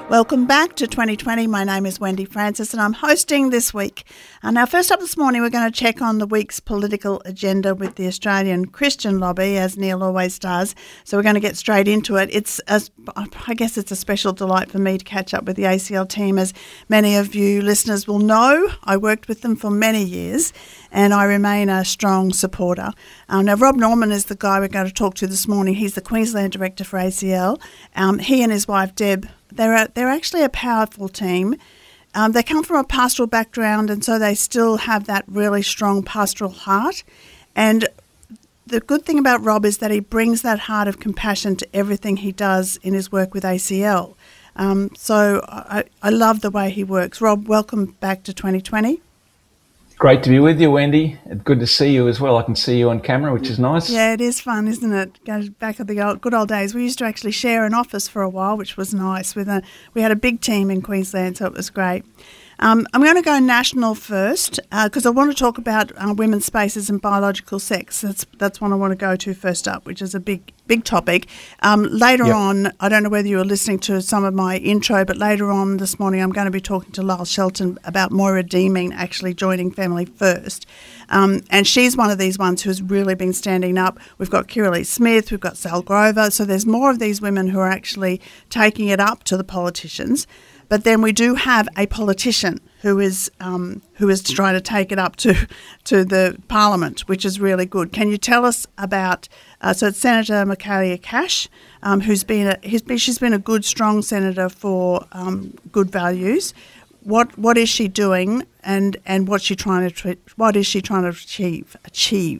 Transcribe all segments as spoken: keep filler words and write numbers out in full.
Welcome back to twenty twenty. My name is Wendy Francis and I'm hosting this week. Uh, now, first up this morning, we're going to check on the week's political agenda with the Australian Christian Lobby, as Neil always does. So we're going to get straight into it. It's, a, I guess it's a special delight for me to catch up with the A C L team. As many of you listeners will know, I worked with them for many years and I remain a strong supporter. Uh, now, Rob Norman is the guy we're going to talk to this morning. He's the Queensland Director for A C L. Um, he and his wife, Deb, They're a, they're actually a powerful team. Um, they come from a pastoral background and so they still have that really strong pastoral heart. And the good thing about Rob is that he brings that heart of compassion to everything he does in his work with A C L. Um, so I, I love the way he works. Rob, welcome back to twenty twenty. Great to be with you, Wendy. Good to see you as well. I can see you on camera, which is nice. Yeah, it is fun, isn't it? Goes back to the old, good old days. We used to actually share an office for a while, which was nice. With a, we had a big team in Queensland, so it was great. Um, I'm going to go national first because uh, I want to talk about uh, women's spaces and biological sex. That's that's what I want to go to first up, which is a big big topic. Um, later yep. on, I don't know whether you were listening to some of my intro, but later on this morning I'm going to be talking to Lyle Shelton about Moira Deeming actually joining Family First. Um, and she's one of these ones who's really been standing up. We've got Kirralie Smith, we've got Sal Grover. So there's more of these women who are actually taking it up to the politicians. But then we do have a politician who is um, who is trying to take it up to to the Parliament, which is really good. Can you tell us about? Uh, so it's Senator Michaelia Cash, um, who's been a, he's been she's been a good, strong senator for um, good values. What what is she doing, and, and what's she trying to what is she trying to achieve achieve?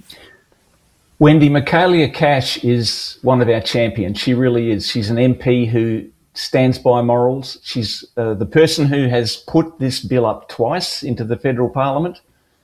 Wendy, Michaelia Cash is one of our champions. She really is. She's an M P who stands by morals. She's uh, the person who has put this bill up twice into the federal parliament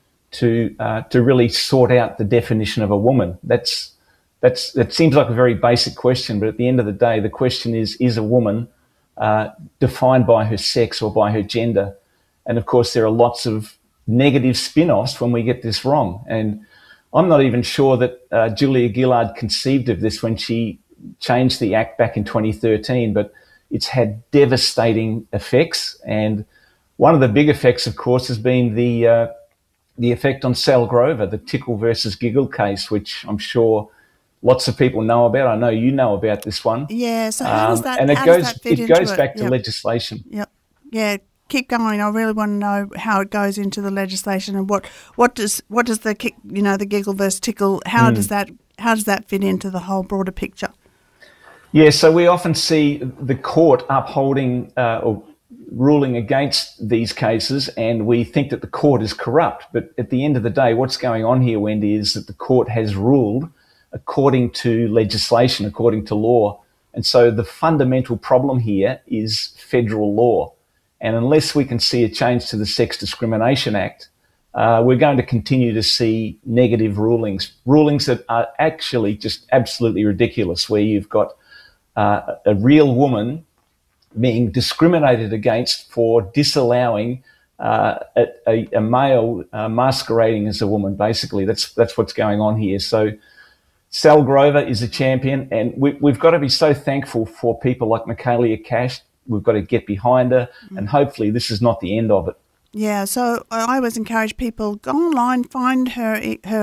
to uh, to really sort out the definition of a woman. That's that's that seems like a very basic question, but at the end of the day, the question is: is a woman uh, defined by her sex or by her gender? And of course, there are lots of negative spin-offs when we get this wrong. And I'm not even sure that uh, Julia Gillard conceived of this when she changed the Act back in twenty thirteen, but it's had devastating effects, and one of the big effects, of course, has been the uh, the effect on Sal Grover, the Tickle versus Giggle case, which I'm sure lots of people know about. I know you know about this one. Yeah. So how does that? Um, and it how goes does that fit it into goes it? back to Yep. legislation. Yep. Yeah. Keep going. I really want to know how it goes into the legislation and what, what does what does the kick, you know the Giggle versus Tickle, how mm. does that how does that fit into the whole broader picture? Yeah, so we often see the court upholding uh, or ruling against these cases, and we think that the court is corrupt. But at the end of the day, what's going on here, Wendy, is that the court has ruled according to legislation, according to law. And so the fundamental problem here is federal law. And unless we can see a change to the Sex Discrimination Act, uh, we're going to continue to see negative rulings, rulings that are actually just absolutely ridiculous, where you've got Uh, a real woman being discriminated against for disallowing uh, a, a, a male uh, masquerading as a woman. Basically, that's that's what's going on here. So Sal Grover is a champion, and we, we've got to be so thankful for people like Michaelia Cash. We've got to get behind her, mm. and hopefully this is not the end of it. Yeah, so I always encourage people, go online, find her her